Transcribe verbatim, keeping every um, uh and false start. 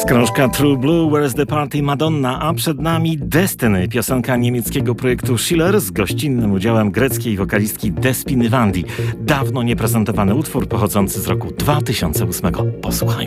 jest krążka True Blue, Where's the Party, Madonna, a przed nami Destiny, piosenka niemieckiego projektu Schiller z gościnnym udziałem greckiej wokalistki Despiny Wandi. Dawno nieprezentowany utwór pochodzący z roku dwa tysiące ósmego. Posłuchajmy.